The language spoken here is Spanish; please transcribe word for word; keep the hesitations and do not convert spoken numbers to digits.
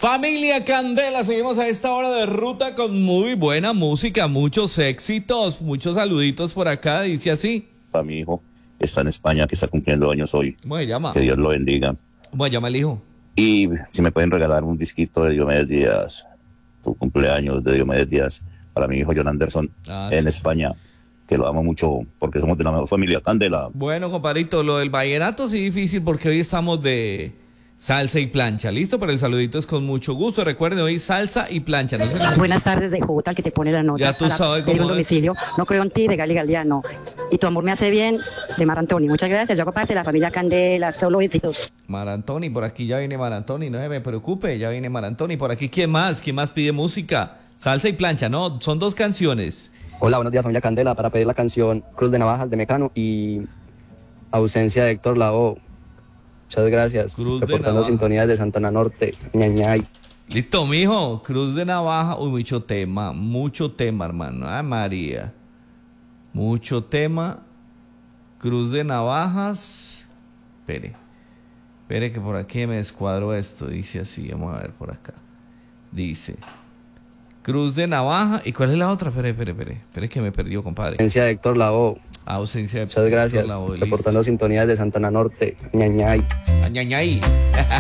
Familia Candela, seguimos a esta hora de ruta con muy buena música, muchos éxitos, muchos saluditos por acá, dice así. Para mi hijo, está en España, que está cumpliendo años hoy. ¿Cómo se llama? Que Dios lo bendiga. ¿Cómo se llama el hijo? Y si me pueden regalar un disquito de Diomedes Díaz, tu cumpleaños de Diomedes Díaz, para mi hijo John Anderson, ah, en sí. España, que lo amo mucho porque somos de la mejor familia Candela. Bueno, compadrito, lo del vallenato sí difícil porque hoy estamos de salsa y plancha, ¿listo? Pero el saludito es con mucho gusto. Recuerden, hoy salsa y plancha. No se les... Buenas tardes de Jota, el que te pone la nota. Ya tú sabes cómo un es. domicilio. No creo en ti, de Gali Galeano. Y tu amor me hace bien, de Mar Antoni. Muchas gracias. Yo hago parte de la familia Candela. Solo éxitos. Mar Antoni, por aquí ya viene Mar Antoni, no se me preocupe, ya viene Mar Antoni. Por aquí, ¿quién más? ¿Quién más pide música? Salsa y plancha, ¿no? Son dos canciones. Hola, buenos días familia Candela, para pedir la canción Cruz de Navajas de Mecano y Ausencia de Héctor Lavoe. Muchas gracias. Cruz de Reportando Navaja. sintonías de Santana Norte. Ñañay. Listo, mijo. Cruz de Navaja. Uy, mucho tema, mucho tema, hermano. Ay, María. Mucho tema. Cruz de Navajas. Espere. Espere que por aquí me descuadro esto. Dice así, vamos a ver por acá. Dice... Cruz de Navaja. ¿Y cuál es la otra? Espere, espere, espere. Espere que me perdió, compadre. Ausencia de Héctor Lavoe. Ausencia de Muchas gracias. Héctor Lavoe, Reportando listo. sintonías de Santana Norte. Ñañay. Ñañay.